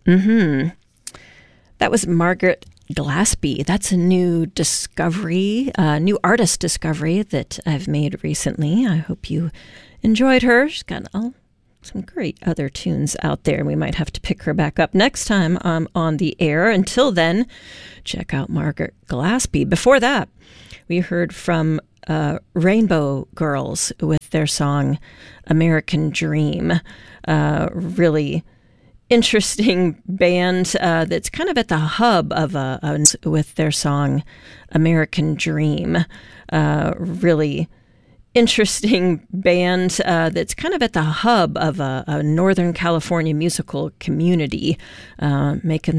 Mm-hmm. That was Margaret Glaspie. That's a new discovery, new artist discovery that I've made recently. I hope you enjoyed her. She's got some great other tunes out there. We might have to pick her back up next time on the air. Until then, check out Margaret Glaspie. Before that, we heard from Rainbow Girls with their song American Dream. Really interesting band that's kind of at the hub of with their song American Dream. Really interesting band that's kind of at the hub of a Northern California musical community, making